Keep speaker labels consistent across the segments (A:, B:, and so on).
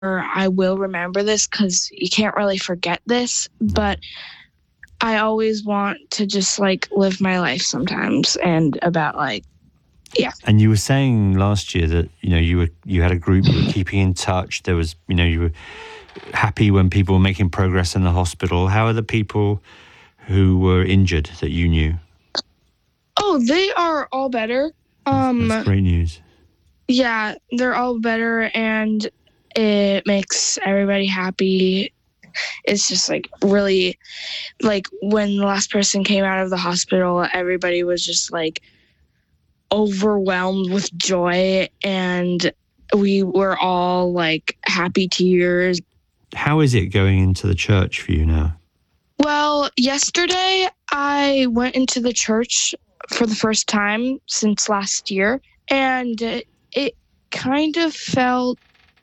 A: I will remember this because you can't really forget this, but I always want to just like live my life sometimes and about like, yeah.
B: And you were saying last year that, you had a group, you were keeping in touch. There was, you were happy when people were making progress in the hospital. How are the people who were injured that you knew?
A: Oh, they are all better.
B: That's great news.
A: Yeah, they're all better, and it makes everybody happy. It's just like really, like when the last person came out of the hospital, everybody was just like overwhelmed with joy, and we were all like happy tears.
B: How is it going into the church for you now?
A: Well, yesterday I went into the church for the first time since last year, and it kind of felt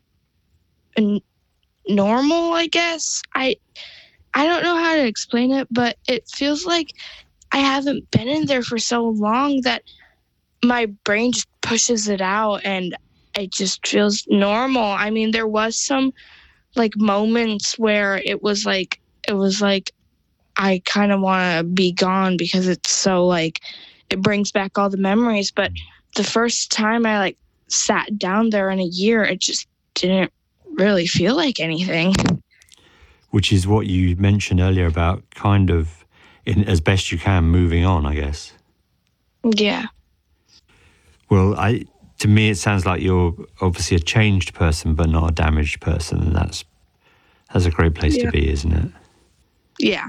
A: normal, I guess. I don't know how to explain it, but it feels like I haven't been in there for so long that my brain just pushes it out and it just feels normal. I mean, there was some like moments where it was like I kind of want to be gone because it's so like it brings back all the memories, but the first time I like sat down there in a year, it just didn't really feel like anything.
B: Which is what you mentioned earlier about kind of, as best you can, moving on, I guess.
A: Yeah.
B: Well, to me, it sounds like you're obviously a changed person, but not a damaged person, and that's a great place to be, isn't it?
A: Yeah.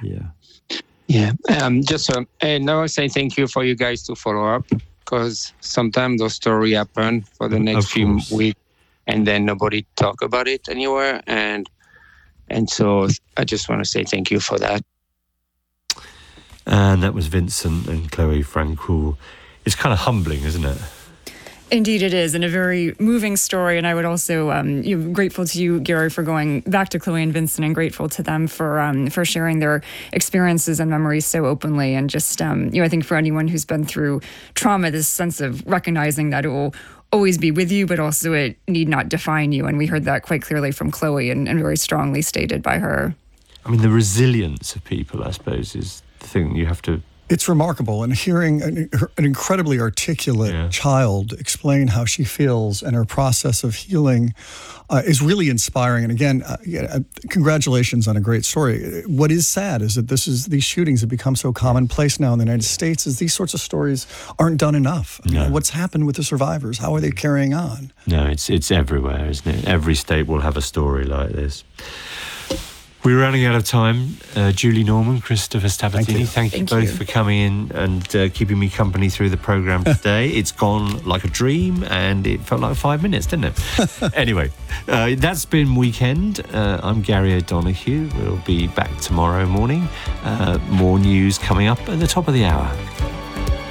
C: And I want to say thank you for you guys to follow up, because sometimes those stories happen for the next few weeks, and then nobody talk about it anywhere, and so I just want to say thank you for that.
B: And that was Vincent and Chloe Francoul. It's kind of humbling, isn't it?
D: Indeed it is, and a very moving story. And I would also, grateful to you, Gary, for going back to Chloe and Vincent, and grateful to them for sharing their experiences and memories so openly. And just, I think for anyone who's been through trauma, this sense of recognizing that it will always be with you, but also it need not define you. And we heard that quite clearly from Chloe and very strongly stated by her.
B: I mean, the resilience of people, I suppose, is the thing you have to...
E: It's remarkable, and hearing an incredibly articulate child explain how she feels and her process of healing is really inspiring. And again, congratulations on a great story. What is sad is that these shootings have become so commonplace now in the United States, is these sorts of stories aren't done enough. I mean, what's happened with the survivors? How are they carrying on?
B: No, it's everywhere, isn't it? Every state will have a story like this. We're running out of time. Julie Norman, Christopher Stabatini, thank you both for coming in and keeping me company through the programme today. It's gone like a dream, and it felt like 5 minutes, didn't it? Anyway, that's been Weekend. I'm Gary O'Donoghue. We'll be back tomorrow morning. More news coming up at the top of the hour.